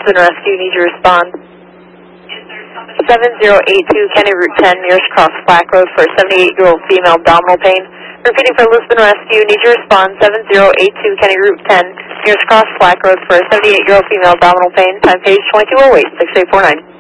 Lisbon Rescue, need you to respond. 7082 Kenny Route 10, nearest cross Black Road for a 78-year-old female abdominal pain. Repeating for Lisbon Rescue, need you to respond. 7082 Kenny Route 10, nearest cross Black Road for a 78-year-old female abdominal pain. Time page 2208, 6849.